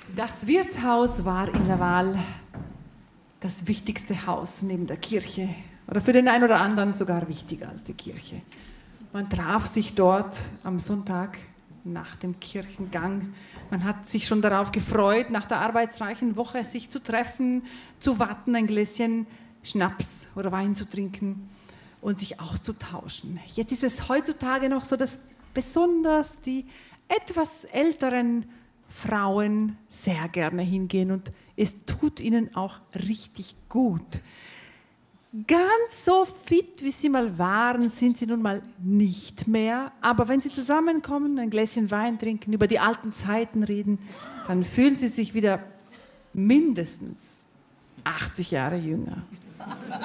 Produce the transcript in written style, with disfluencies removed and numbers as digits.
Das Wirtshaus war in Laval das wichtigste Haus neben der Kirche. Oder für den einen oder anderen sogar wichtiger als die Kirche. Man traf sich dort am Sonntag nach dem Kirchengang. Man hat sich schon darauf gefreut, nach der arbeitsreichen Woche sich zu treffen, zu warten, ein Gläschen Schnaps oder Wein zu trinken und sich auszutauschen. Jetzt ist es heutzutage noch so, dass besonders die etwas älteren Frauen sehr gerne hingehen und es tut ihnen auch richtig gut. Ganz so fit, wie sie mal waren, sind sie nun mal nicht mehr. Aber wenn sie zusammenkommen, ein Gläschen Wein trinken, über die alten Zeiten reden, dann fühlen sie sich wieder mindestens 80 Jahre jünger.